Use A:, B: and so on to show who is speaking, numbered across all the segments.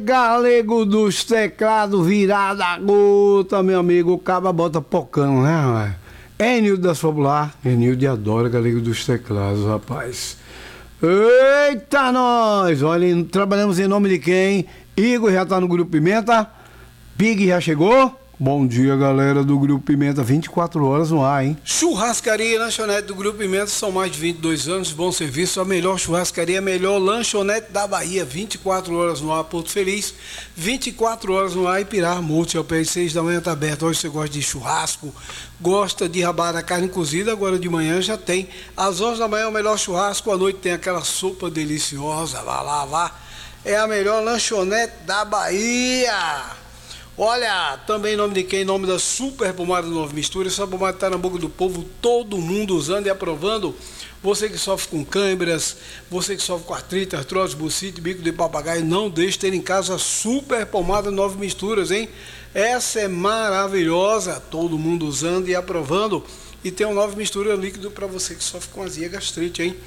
A: galego dos teclados virado a gota, meu amigo. O caba bota pocão, né, ué? Enildo das Popular. Enildo adora galego dos teclados, rapaz. Eita, nós! Olha, trabalhamos em nome de quem? Igor já tá no Grupo Pimenta. Pig já chegou. Bom dia, galera do Grupo Pimenta, 24 horas no ar, hein? Churrascaria e lanchonete do Grupo Pimenta, são mais de 22 anos de bom serviço, a melhor churrascaria, a melhor lanchonete da Bahia, 24 horas no ar, Porto Feliz, 24 horas no ar, Ipirá, Multi, ao pé de 6 da manhã tá aberto. Hoje você gosta de churrasco, gosta de rabada, carne cozida, agora de manhã já tem. Às 11 da manhã é o melhor churrasco, à noite tem aquela sopa deliciosa, vá. É a melhor lanchonete da Bahia. Olha, também em nome de quem? Em nome da Super Pomada Nova Mistura. Essa pomada está na boca do povo, todo mundo usando e aprovando. Você que sofre com câimbras, você que sofre com artrite, artrose, bucite, bico de papagaio, não deixe ter em casa a Super Pomada Nova Misturas, hein? Essa é maravilhosa, todo mundo usando e aprovando. E tem uma nova mistura líquido para você que sofre com azia, gastrite, hein?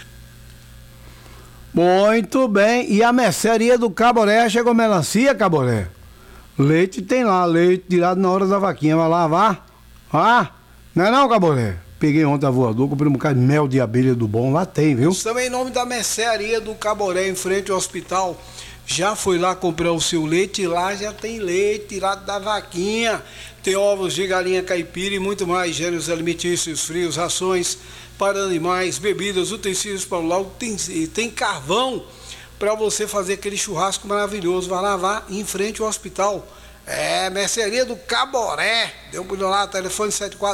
A: Muito bem, e a mercearia do Caboré, chegou melancia, Caboré? Leite tem lá, leite tirado na hora da vaquinha, vai lá, vá. Ah, não, Caboré? Peguei ontem a voador, comprei um bocado de mel de abelha do bom, lá tem, viu? Também em nome da mercearia do Caboré, em frente ao hospital. Já foi lá comprar o seu leite e lá já tem leite tirado da vaquinha. Tem ovos de galinha caipira e muito mais, gêneros alimentícios, frios, rações para animais, bebidas, utensílios para o lar, tem carvão para você fazer aquele churrasco maravilhoso. Vai lá, vá em frente ao hospital. É, mercearia do Caboré. Deu um pulo lá, telefone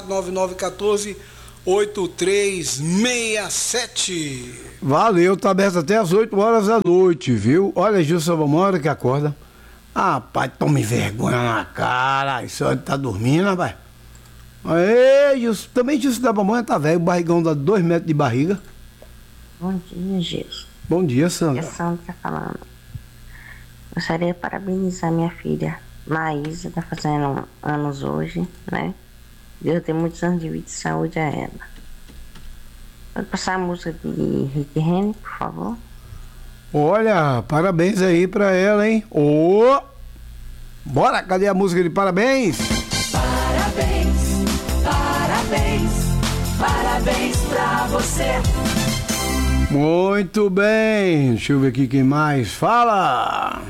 A: 7499148367. Valeu, tá aberto até as 8 horas da noite, viu? Olha, Gilson, vamos hora que acorda. Ah, pai, tome vergonha na cara. Isso aí tá dormindo, rapaz. Aê, Gilson. Também Gilson da mamãe tá velho, o barrigão dá 2 metros de barriga.
B: Bom dia, Gilson.
A: Bom dia, Sandra.
B: É Sandra falando. Gostaria de parabenizar minha filha Maísa, tá fazendo anos hoje, né? Deus tem muitos anos de vida e saúde a ela. Pode passar a música de Rick Renner, por favor?
A: Olha, parabéns aí pra ela, hein? Ô! Bora, cadê a música de parabéns?
C: Parabéns pra você.
A: Muito bem, deixa eu ver aqui quem mais fala.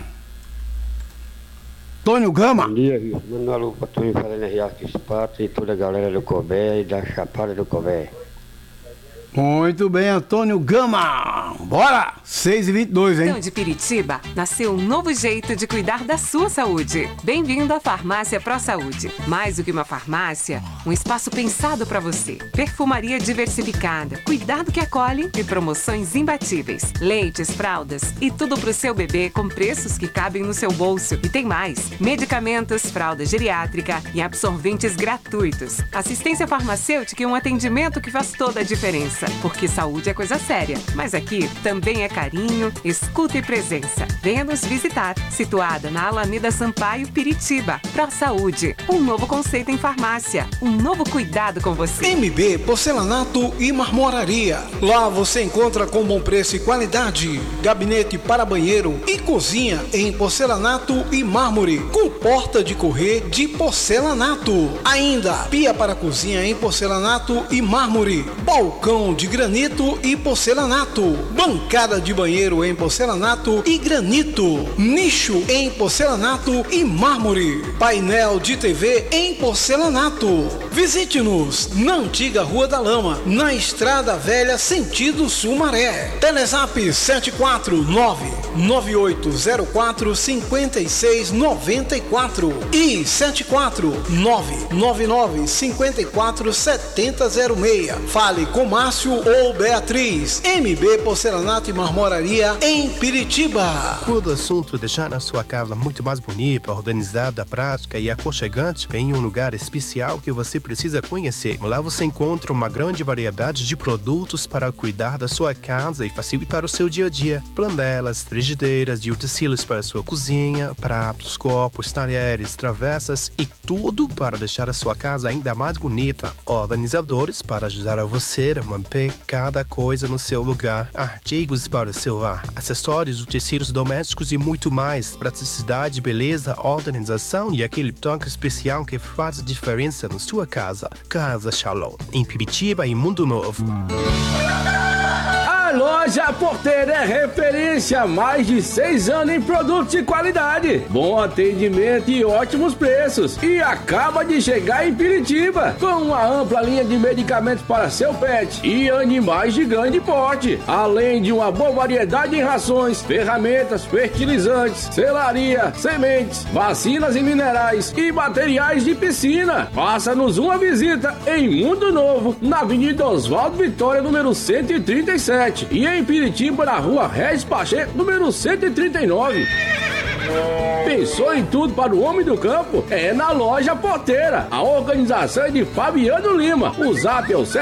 A: Tônio Gama.
D: Bom dia, Rio. Manda um alô pra Tônio fazendo Riasco Espato e toda a galera do Cobé e da Chapada do Cobé.
A: Muito bem, Antônio Gama. Bora! 6h22, hein?
E: Então, de Piritiba, nasceu um novo jeito de cuidar da sua saúde. Bem-vindo à Farmácia Pro Saúde. Mais do que uma farmácia, um espaço pensado para você. Perfumaria diversificada, cuidado que acolhe e promoções imbatíveis. Leites, fraldas e tudo pro seu bebê com preços que cabem no seu bolso. E tem mais: medicamentos, fralda geriátrica e absorventes gratuitos. Assistência farmacêutica e um atendimento que faz toda a diferença. Porque saúde é coisa séria, mas aqui também é carinho, escuta e presença. Venha nos visitar, situada na Alameda Sampaio, Piritiba. Pro Saúde, um novo conceito em farmácia, um novo cuidado com você.
A: MB Porcelanato e Marmoraria. Lá você encontra com bom preço e qualidade. Gabinete para banheiro e cozinha em porcelanato e mármore, com porta de correr de porcelanato. Ainda pia para cozinha em porcelanato e mármore, balcão de granito e porcelanato, bancada de banheiro em porcelanato e granito, nicho em porcelanato e mármore, painel de TV em porcelanato. Visite-nos na antiga Rua da Lama, na Estrada Velha, sentido Sumaré. Telezap 749-9804-5694 e 749-9954-7006. Fale com Márcio ou Beatriz. MB Porcelanato e Marmoraria em Piritiba.
F: Quando o assunto é deixar a sua casa muito mais bonita, organizada, prática e aconchegante, em um lugar especial que você precisa conhecer. Lá você encontra uma grande variedade de produtos para cuidar da sua casa e facilitar o seu dia a dia. Planelas, frigideiras e utensílios para a sua cozinha, pratos, copos, talheres, travessas e tudo para deixar a sua casa ainda mais bonita. Organizadores para ajudar a você a manter cada coisa no seu lugar. Artigos para o seu lar, acessórios, utensílios domésticos e muito mais. Praticidade, beleza, organização e aquele toque especial que faz a diferença na sua casa. Casa Shalom, em Piritiba e Mundo Novo.
G: A Loja Porteira é referência há mais de 6 anos em produtos de qualidade, bom atendimento e ótimos preços. E acaba de chegar em Piritiba com uma ampla linha de medicamentos para seu pet e animais de grande porte, além de uma boa variedade em rações, ferramentas, fertilizantes, selaria, sementes, vacinas e minerais e materiais de piscina. Faça-nos uma visita em Mundo Novo, na Avenida Oswaldo Vitória, número 137. E em Piritiba, na Rua Regis Pacheco, número 139. Pensou em tudo para o homem do campo? É na Loja Porteira. A organização é de Fabiano Lima. O zap é o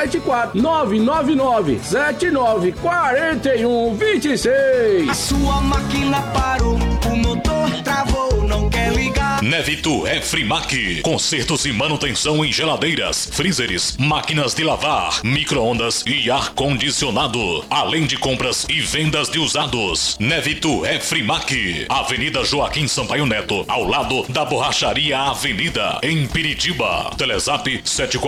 G: 74999794126.
C: A sua máquina parou, o motor travou, não quer ligar.
H: Nevito é Frimac. Consertos e manutenção em geladeiras, freezers, máquinas de lavar, micro-ondas e ar-condicionado. Além de compras e vendas de usados. Nevito é Frimac. Avenida Joaquim Sampaio Neto, ao lado da Borracharia Avenida, em Piritiba. Telezap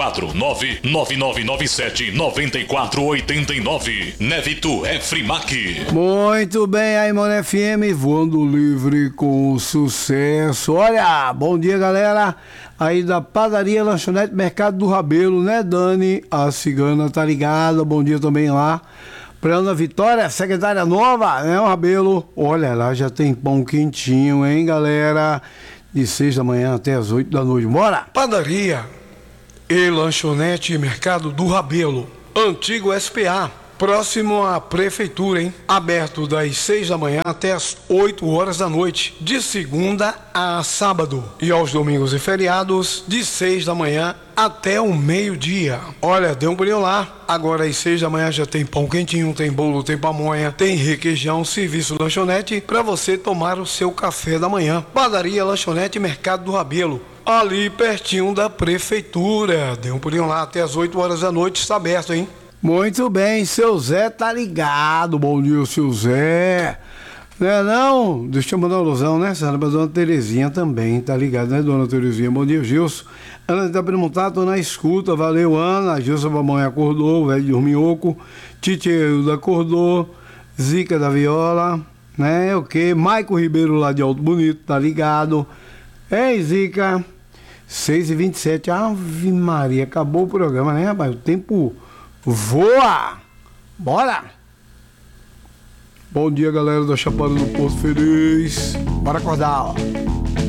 H: 74999979489. Nevito é Frimac.
A: Muito bem, aí, Mano FM, voando livre com sucesso. Olha, bom dia, galera. Aí da Padaria Lanchonete Mercado do Rabelo, né, Dani? A cigana tá ligada, bom dia também lá. Pra Ana Vitória, secretária nova, né, o Rabelo? Olha, lá já tem pão quentinho, hein, galera? De 6 da manhã até as 8 da noite. Bora!
I: Padaria e Lanchonete Mercado do Rabelo, antigo SPA, próximo à prefeitura, hein? Aberto das 6 da manhã até as 8 horas da noite, de segunda a sábado. E aos domingos e feriados, de 6 da manhã até o meio-dia. Olha, dê um pulinho lá. Agora às 6 da manhã já tem pão quentinho, tem bolo, tem pamonha, tem requeijão, serviço lanchonete para você tomar o seu café da manhã. Padaria, Lanchonete Mercado do Rabelo, ali pertinho da prefeitura. Dê um pulinho lá, até as 8 horas da noite está aberto, hein?
A: Muito bem, seu Zé tá ligado. Bom dia, seu Zé. Não? Deixa eu mandar uma alusão, né, Sandra? Pra dona Terezinha também, tá ligado, né, dona Terezinha? Bom dia, Gilson. Ana tá perguntando, tô na escuta. Valeu, Ana. Gilson, a mamãe acordou, o velho dorminhoco. Titeuda acordou. Zica da Viola, né? O quê? Maico Ribeiro lá de Alto Bonito, tá ligado? Ei, Zica. 6h27. Ave Maria, acabou o programa, né, rapaz? O tempo voa! Bora! Bom dia, galera da Chapada do Porto Feliz. Bora acordar, ó.